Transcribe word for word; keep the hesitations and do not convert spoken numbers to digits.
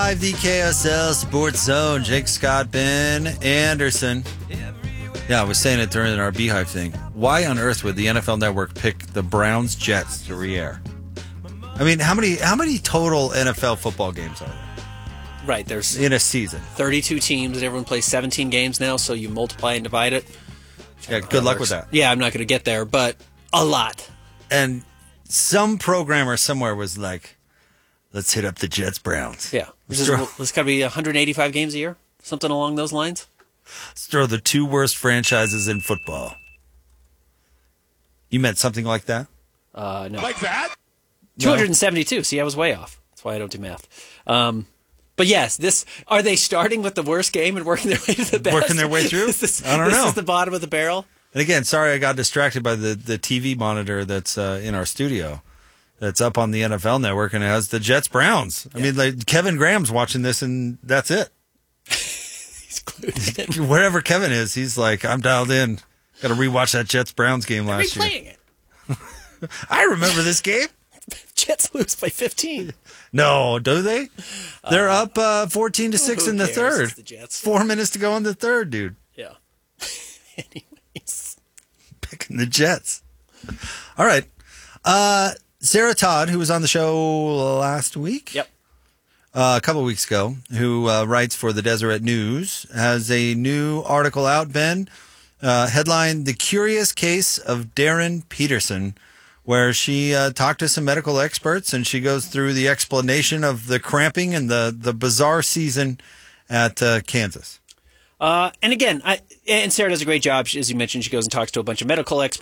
live, the K S L Sports Zone. Jake Scott, Ben Anderson. Yeah, I was saying it during our Beehive thing. Why on earth would the N F L Network pick the Browns Jets to re-air? I mean, how many how many total N F L football games are there? Right, there's in a season. thirty-two teams, and everyone plays seventeen games now, so you multiply and divide it. Yeah, good luck with that. Yeah, I'm not going to get there, but a lot. And some programmer somewhere was like, let's hit up the Jets Browns. Yeah. This is, this got to be one hundred eighty-five games a year? Something along those lines? Let's throw the two worst franchises in football. You meant something like that? Uh, no. Like that? two hundred seventy-two. No. See, I was way off. That's why I don't do math. Um, but yes, this are they starting with the worst game and working their way to the best? Working their way through? this, I don't this know. This is the bottom of the barrel? And again, sorry I got distracted by the, the T V monitor that's uh, in our studio. That's up on the N F L Network, and it has the Jets Browns. I yeah. mean, like Kevin Graham's watching this, and that's it. He's glued in. Wherever Kevin is, he's like, I'm dialed in. Got to rewatch that Jets Browns game They're last year. Replaying it. I remember this game. Jets lose by fifteen. No, do they? They're uh, up uh, fourteen to six in the cares? third. It's the Jets. Four minutes to go in the third, dude. Yeah. Anyways, picking the Jets. All right. Uh, Sarah Todd, who was on the show last week. Yep. Uh, a couple weeks ago, who uh, writes for the Deseret News, has a new article out, Ben, uh, headline, The Curious Case of Darren Peterson, where she uh, talked to some medical experts, and she goes through the explanation of the cramping and the, the bizarre season at uh, Kansas. Uh, and again, I, and Sarah does a great job. As you mentioned, she goes and talks to a bunch of medical experts.